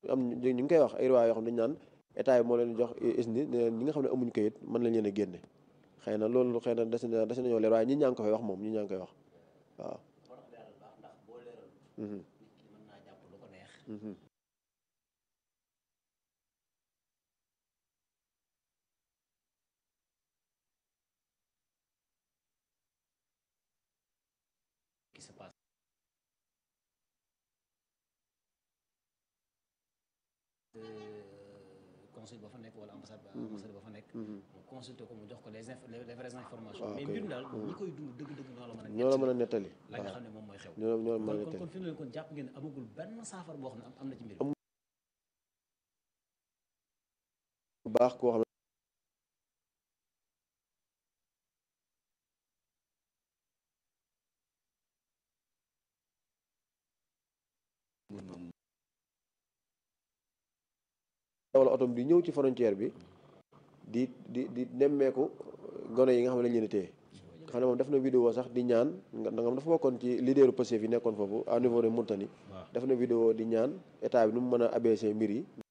am ñu ngi koy wax ay riwaay yoo xam ne dañu naan état yi moo leen jox isni ne ñi nga xam ne amuñu kayit mën lañ leen a génne xëy na loolu xëy na des nañoo leer waaye ñi ñaa ngi ko fay wax moom ñi ñaa ngi koy wax waaw. qui se passe. Consul ba fa nekk wala ambassade ba fa nekk. mu consulté ko mu jox ko les vraies informations. mais mbir daal ñi koy dund dëgg-dëgg ñoo la mën a nettali la nga xam ne moom mooy xew. ñoo la mën a nettali kon fi mu ne kon jàpp ngeen ne amagul benn saafara boo xam ne am na ci mbir bu baax koo xam wala otom di ñëw ci frontière bi di nemmeeku gone yi nga xam ne lañ leen di téye nga xam ne moom def na vidéo sax di ñaan nga xam dafa bokkoon ci leaderu Pastef yi nekkoon foofu au niveau de Mauritanie def na vidéo di ñaan état bi nu mu mën a abaisser mbir yi